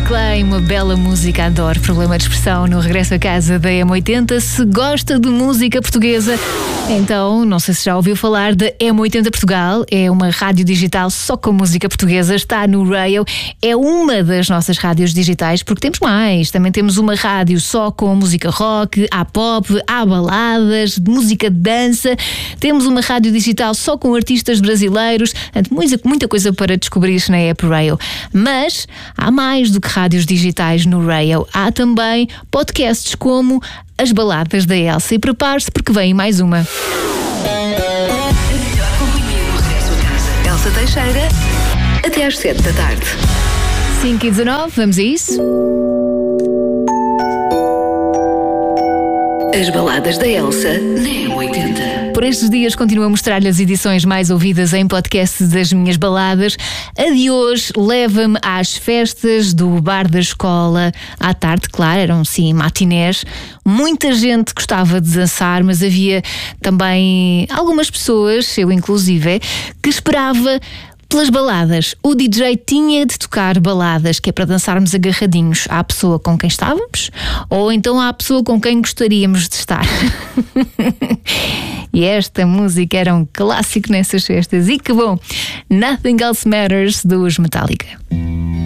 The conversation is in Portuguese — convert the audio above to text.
Clay, uma bela música, adoro. Problema de expressão no regresso a casa da M80. Se gosta de música portuguesa, então não sei se já ouviu falar da M80 Portugal. É uma rádio digital só com música portuguesa, está no Rail. É uma das nossas rádios digitais, porque temos mais. Também temos uma rádio só com música rock, há pop, há baladas, música de dança. Temos uma rádio digital só com artistas brasileiros. Muita coisa para descobrir na app Rail. Mas há mais do que rádios digitais no Rail. Há também podcasts como As Baladas da Elsa. E prepare-se porque vem mais uma. A melhor companhia do regresso a casa. Elsa Teixeira, até às 7 da tarde. 5h19, vamos a isso? As Baladas da Elsa na M80. Por estes dias continuo a mostrar-lhe as edições mais ouvidas em podcast das minhas baladas. A de hoje leva-me às festas do bar da escola. À tarde, claro, eram sim matinés. Muita gente gostava de dançar, mas havia também algumas pessoas, eu inclusive, que esperava pelas baladas. O DJ tinha de tocar baladas, que é para dançarmos agarradinhos à pessoa com quem estávamos, ou então à pessoa com quem gostaríamos de estar. E esta música era um clássico nessas festas. E que bom! Nothing Else Matters, dos Metallica.